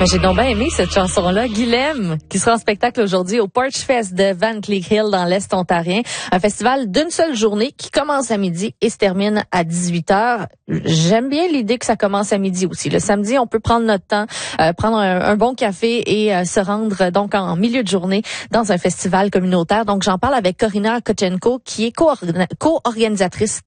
J'ai donc bien aimé cette chanson-là. Guilhem, qui sera en spectacle aujourd'hui au Porch Fest de Van Cleek Hill dans l'Est ontarien. Un festival d'une seule journée qui commence à midi et se termine à 18h. J'aime bien l'idée que ça commence à midi aussi. Le samedi, on peut prendre notre temps, prendre un bon café et se rendre donc en milieu de journée dans un festival communautaire. Donc, j'en parle avec Corina Kochenko, qui est co-organisatrice.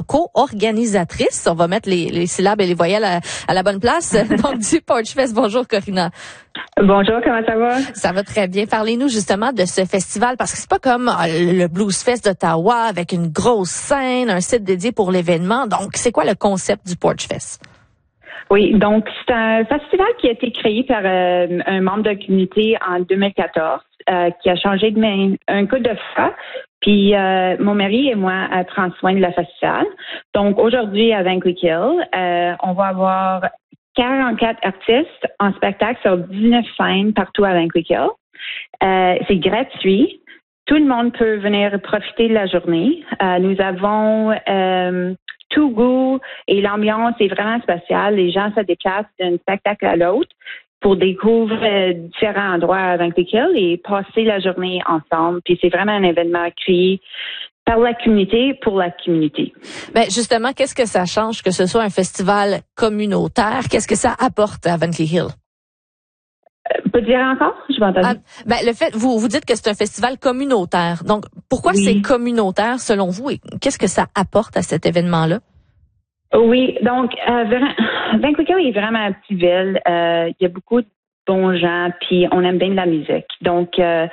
On va mettre les syllabes et les voyelles à la bonne place. Donc, du Porch Fest. Bonjour, Corina. Bonjour, comment ça va? Ça va très bien. Parlez-nous justement de ce festival, parce que c'est pas comme le Blues Fest d'Ottawa avec une grosse scène, un site dédié pour l'événement. Donc, c'est quoi le concept du Porch Fest? Oui, donc c'est un festival qui a été créé par un membre de la communauté en 2014, qui a changé de main un coup de fois. Puis mon mari et moi prend soin de la festival. Donc aujourd'hui à Van Cleek Hill, on va avoir 44 artistes en spectacle sur 19 scènes partout à Van Cleek Hill. C'est gratuit. Tout le monde peut venir profiter de la journée. Nous avons tout goût et l'ambiance est vraiment spéciale. Les gens se déplacent d'un spectacle à l'autre pour découvrir différents endroits à Van Cleek Hill et passer la journée ensemble. Puis c'est vraiment un événement créé par la communauté pour la communauté. Ben justement, qu'est-ce que ça change que ce soit un festival communautaire? Qu'est-ce que ça apporte à Van Cleek Hill? Peux dire encore? Je m'entends. Le fait, vous dites que c'est un festival communautaire. Donc, pourquoi c'est communautaire selon vous et qu'est-ce que ça apporte à cet événement-là? Oui, donc Van Cleek Hill est vraiment une petite ville. Il y a beaucoup de bons gens, puis on aime bien de la musique. Donc,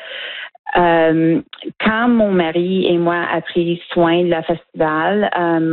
quand mon mari et moi a pris soin de la festival,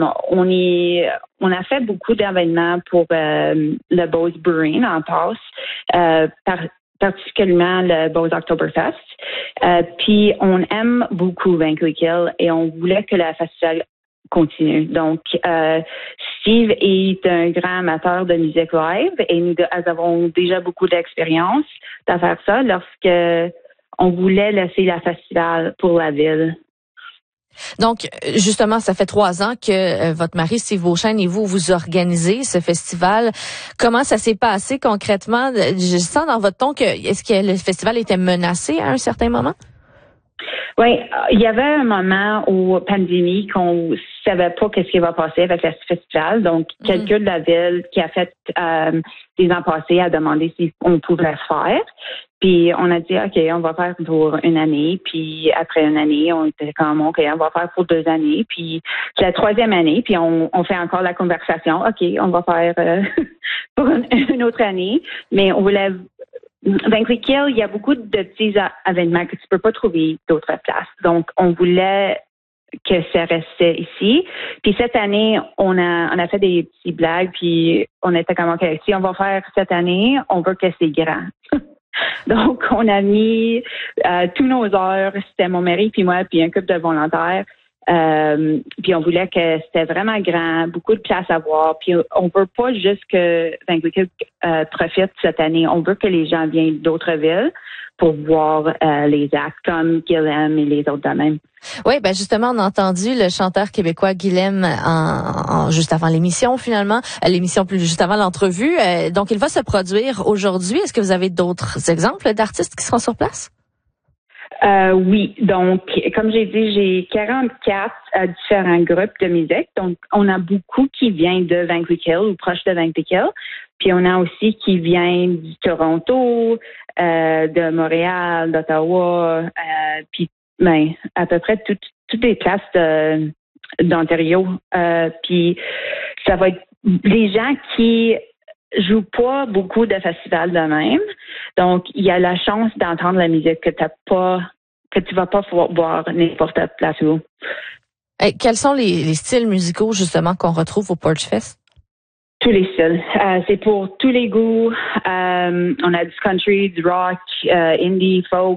on a fait beaucoup d'événements pour le Bose Brewing en passe, particulièrement le Bose Oktoberfest. Puis on aime beaucoup Van Cleek Hill et on voulait que la festival continue. Donc, Steve est un grand amateur de musique live et nous avons déjà beaucoup d'expérience à faire ça lorsque on voulait laisser la festival pour la ville. Donc, justement, ça fait 3 ans que votre mari, Steve Beauchesne, et vous organisez ce festival. Comment ça s'est passé concrètement? Je sens dans votre ton est-ce que le festival était menacé à un certain moment? Oui, il y avait un moment où pandémie qu'on savait pas qu'est-ce qui va passer avec le festival. Donc, quelqu'un de la ville qui a fait des ans passés a demandé si on pouvait le faire. Puis on a dit OK, on va faire pour une année. Puis après une année, on était comme OK, on va faire pour 2 années. Puis c'est la 3e année. Puis on fait encore la conversation. OK, on va faire pour une autre année. Mais on voulait Van Cleek Hill, il y a beaucoup de petits événements que tu peux pas trouver d'autres places. Donc, on voulait que ça restait ici. Puis cette année, on a fait des petits blagues, puis on était comme, OK, si on va faire cette année, on veut que c'est grand. Donc, on a mis tous nos heures, c'était mon mari, puis moi, puis un couple de volontaires. Puis on voulait que c'était vraiment grand, beaucoup de place à voir. Puis on veut pas juste que Van Cleek Hill profite cette année. On veut que les gens viennent d'autres villes pour voir les actes comme Guilhem et les autres de même. Oui, ben justement, on a entendu le chanteur québécois Guilhem juste avant l'émission, finalement, l'émission plus juste avant l'entrevue. Donc, il va se produire aujourd'hui. Est-ce que vous avez d'autres exemples d'artistes qui seront sur place? Oui, donc comme j'ai dit, j'ai 44 différents groupes de musique. Donc, on a beaucoup qui viennent de Van Cleek Hill ou proches de Van Cleek Hill. Puis on a aussi qui viennent du Toronto, de Montréal, d'Ottawa, puis à peu près toutes les places d'Ontario. Puis ça va être les gens qui jouent pas beaucoup de festivals de même. Donc, il y a la chance d'entendre la musique que tu vas pas voir n'importe quelle place où. Quels sont les styles musicaux, justement, qu'on retrouve au Porch Fest? Tous les styles. C'est pour tous les goûts. On a du country, du rock, indie, folk,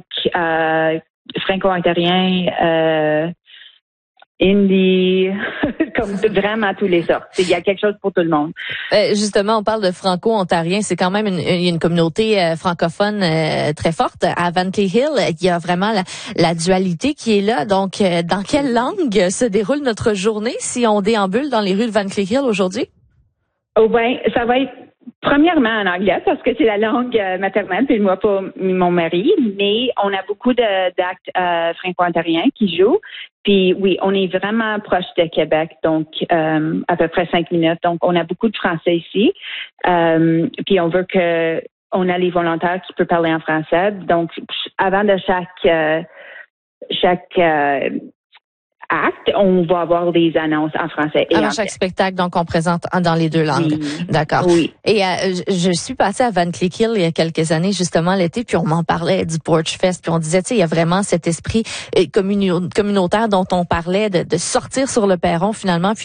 franco-ontarien, indie, comme vraiment tous les sortes. Il y a quelque chose pour tout le monde. Justement, on parle de franco-ontarien. C'est quand même une communauté francophone très forte. À Van Cleek Hill, il y a vraiment la dualité qui est là. Donc, dans quelle langue se déroule notre journée si on déambule dans les rues de Van Cleek Hill aujourd'hui? Oh ben, ça va être Premièrement en anglais parce que c'est la langue maternelle, puis moi pas mon mari, mais on a beaucoup d'actes franco-ontariens qui jouent. Puis oui, on est vraiment proche de Québec, donc à peu près 5 minutes. Donc on a beaucoup de Français ici. Puis on veut que on a les volontaires qui peuvent parler en français. Donc avant de chaque acte, on va avoir des annonces en français. Avant chaque spectacle, donc on présente dans les deux langues. Oui. D'accord. Oui. Et je suis passée à Van Cleek Hill il y a quelques années, justement l'été, puis on m'en parlait du Porch Fest, puis on disait, tu sais, il y a vraiment cet esprit communautaire dont on parlait, de sortir sur le perron finalement, puis